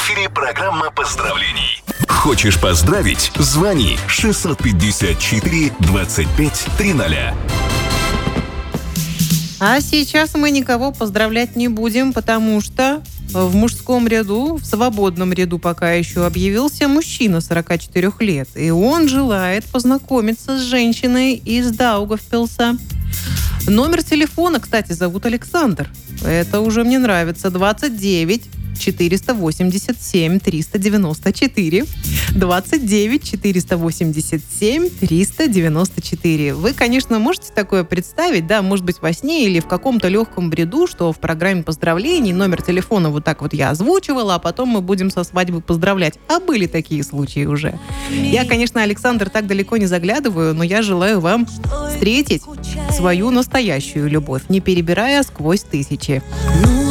эфире программа поздравлений. Хочешь поздравить? Звони 654-25-300. А сейчас мы никого поздравлять не будем, потому что в мужском ряду, в свободном ряду пока еще объявился мужчина 44 лет. И он желает познакомиться с женщиной из Даугавпилса. Номер телефона, кстати, зовут Александр. Это уже мне нравится. 29 487 394. 29 487 394. Вы, конечно, можете такое представить, да, может быть, во сне или в каком-то легком бреду, что в программе поздравлений номер телефона вот так вот я озвучивала, а потом мы будем со свадьбы поздравлять. А были такие случаи уже. Я, конечно, Александр, так далеко не заглядываю, но я желаю вам встретить свою настоящую любовь, не перебирая сквозь тысячи.